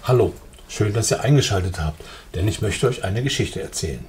Hallo, schön, dass ihr eingeschaltet habt, denn ich möchte euch eine Geschichte erzählen.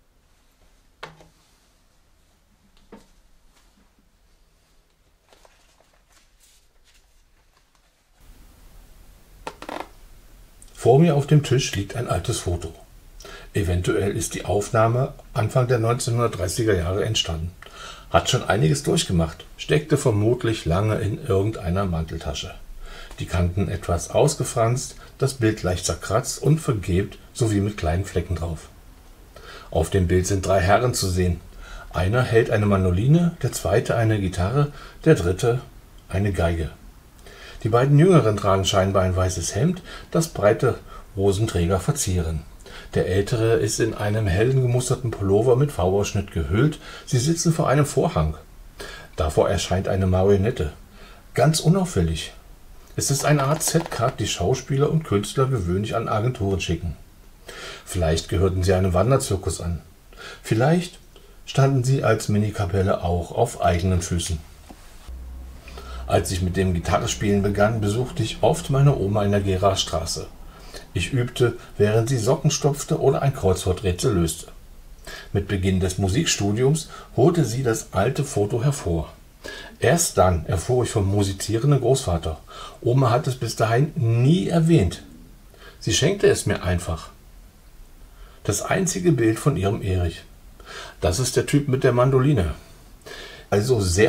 Vor mir auf dem Tisch liegt ein altes Foto. Eventuell ist die Aufnahme Anfang der 1930er Jahre entstanden. Hat schon einiges durchgemacht, steckte vermutlich lange in irgendeiner Manteltasche. Die Kanten etwas ausgefranst, das Bild leicht zerkratzt und vergilbt sowie mit kleinen Flecken drauf. Auf dem Bild sind 3 Herren zu sehen. Einer hält eine Mandoline, der zweite eine Gitarre, der dritte eine Geige. Die beiden Jüngeren tragen scheinbar ein weißes Hemd, das breite Hosenträger verzieren. Der Ältere ist in einem hellen gemusterten Pullover mit V-Ausschnitt gehüllt. Sie sitzen vor einem Vorhang. Davor erscheint eine Marionette. Ganz unauffällig. Es ist eine Art Set-Card, die Schauspieler und Künstler gewöhnlich an Agenturen schicken. Vielleicht gehörten sie einem Wanderzirkus an. Vielleicht standen sie als Minikapelle auch auf eigenen Füßen. Als ich mit dem Gitarrespielen begann, besuchte ich oft meine Oma in der Gerardstraße. Ich übte, während sie Socken stopfte oder ein Kreuzworträtsel löste. Mit Beginn des Musikstudiums holte sie das alte Foto hervor. Erst dann erfuhr ich vom musizierenden Großvater. Oma hat es bis dahin nie erwähnt. Sie schenkte es mir einfach. Das einzige Bild von ihrem Erich. Das ist der Typ mit der Mandoline. Also sehr